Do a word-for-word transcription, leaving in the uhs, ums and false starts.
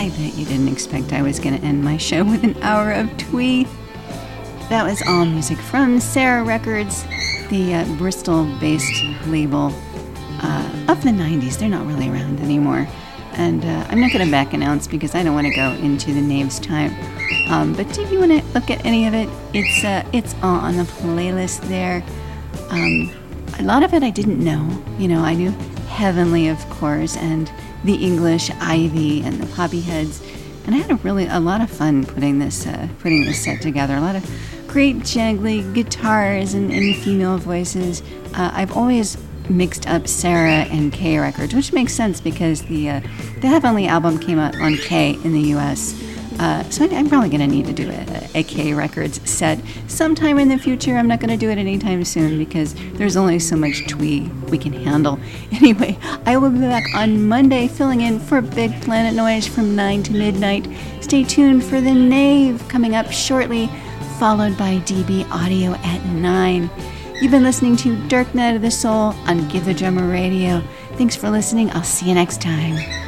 I bet you didn't expect I was going to end my show with an hour of twee. That was all music from Sarah Records, the uh, Bristol-based label uh, of the nineties. They're not really around anymore. And uh, I'm not going to back announce because I don't want to go into the Knaves time. Um, but if you want to look at any of it, it's uh, it's all on the playlist there. Um, a lot of it I didn't know. You know, I knew Heavenly, of course, and The English, Ivy, and the Poppy Heads. And I had a really a lot of fun putting this uh, putting this set together. A lot of great jangly guitars and, and female voices. Uh, I've always mixed up Sarah and K Records, which makes sense because the uh, the Heavenly album came out on K in the U S Uh, so I, I'm probably going to need to do a, a K Records set sometime in the future. I'm not going to do it anytime soon because there's only so much twee we can handle. Anyway, I will be back on Monday filling in for Big Planet Noise from nine to midnight. Stay tuned for The Knave coming up shortly, followed by D B Audio at nine. You've been listening to Dark Night of the Soul on Give the Drummer Radio. Thanks for listening. I'll see you next time.